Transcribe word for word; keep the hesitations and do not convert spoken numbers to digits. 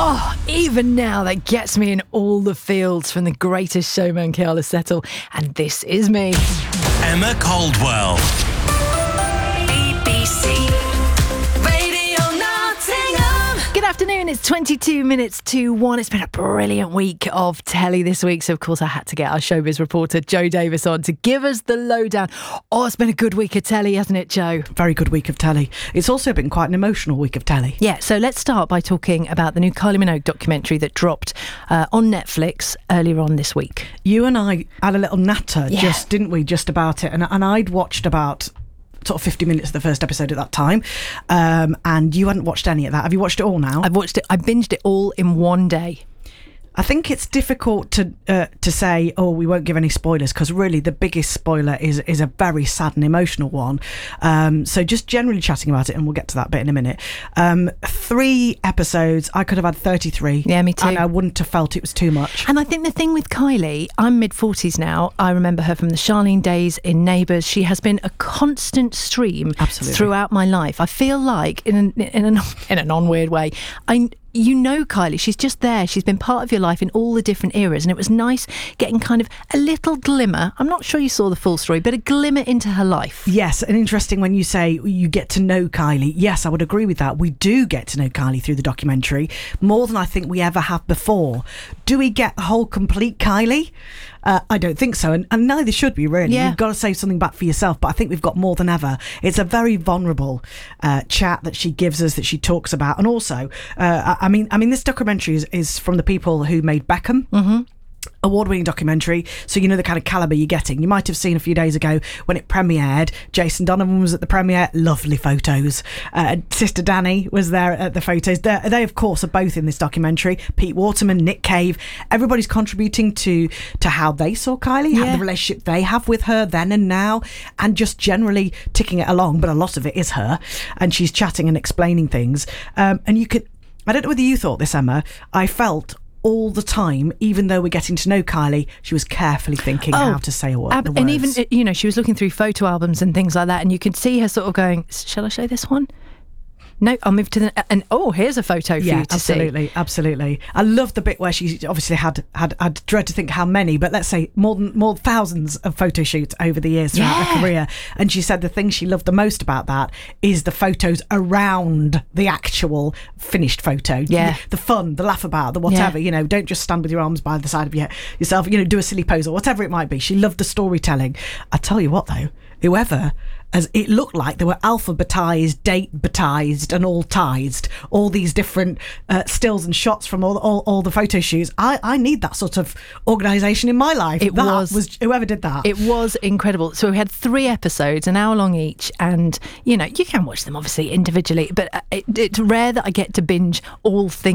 Oh, even now, that gets me in all the fields from The Greatest Showman, Keala Settle. And this is me. Emma Caldwell. B B C Radio Nottingham. Good afternoon, it's twenty-two minutes to one. It's been a brilliant week of telly this week, so of course I had to get our showbiz reporter Joe Davis on to give us the lowdown. Oh, it's been a good week of telly, hasn't it, Joe? Very good week of telly. It's also been quite an emotional week of telly. Yeah, so let's start by talking about the new Kylie Minogue documentary that dropped uh, on Netflix earlier on this week. You and I had a little natter, Yeah. just didn't we, just about it. And, and I'd watched about sort of fifty minutes of the first episode at that time. Um, and you hadn't watched any of that. Have you watched it all now? I've watched it, I binged it all in one day. I think it's difficult to uh, to say, oh, we won't give any spoilers, because really the biggest spoiler is is a very sad and emotional one. Um, so just generally chatting about it, and we'll get to that bit in a minute. Um, three episodes, I could have had thirty-three. Yeah, me too. And I wouldn't have felt it was too much. And I think the thing with Kylie, I'm mid-forties now. I remember her from the Charlene days in Neighbours. She has been a constant stream Absolutely. throughout my life. I feel like, in a, in a, in a non-weird way, I... you know Kylie, she's just there. She's been part of your life in all the different eras, and it was nice getting kind of a little glimmer. I'm not sure you saw the full story, but a glimmer into her life. Yes, and interesting when you say you get to know Kylie. Yes, I would agree with that. We do get to know Kylie through the documentary more than I think we ever have before. Do we get the whole complete Kylie? Uh, I don't think so, and, and neither should we, really. Yeah. You've got to say something back for yourself, but I think we've got more than ever. It's a very vulnerable uh, chat that she gives us, that she talks about, and also, uh, I mean, I mean, this documentary is, is from the people who made Beckham. Mm-hmm. Award-winning documentary, so you know the kind of calibre you're getting. You might have seen a few days ago when it premiered, Jason Donovan was at the premiere. Lovely photos. Uh, Sister Danny was there at the photos. They're, they of course are both in this documentary. Pete Waterman, Nick Cave, everybody's contributing to to how they saw Kylie, Yeah. how the relationship they have with her then and now, and just generally ticking it along. But a lot of it is her, and she's chatting and explaining things. Um, and you could, I don't know whether you thought this, Emma, I felt all the time, even though we're getting to know Kylie, she was carefully thinking Oh, how to say a word. Ab- the and words. even, you know, she was looking through photo albums and things like that, and you could see her sort of going, shall I show this one? No, I'll move to the... And, oh, here's a photo for yeah, you to see. absolutely, absolutely. I love the bit where she obviously had, had, I dread to think how many, but let's say more than more thousands of photo shoots over the years throughout Yeah. her career. And she said the thing she loved the most about that is the photos around the actual finished photo. Yeah. The, the fun, the laugh about, the whatever, Yeah. you know, don't just stand with your arms by the side of your, yourself, you know, do a silly pose or whatever it might be. She loved the storytelling. I tell you what though, whoever, as it looked like they were alphabetized, date-betized and all tized, all these different uh, stills and shots from all, all all the photo shoots. I, I need that sort of organisation in my life. It that was- was whoever did that. It was incredible. So we had three episodes, an hour long each, and, you know, you can watch them obviously individually, but uh, it, it's rare that I get to binge all things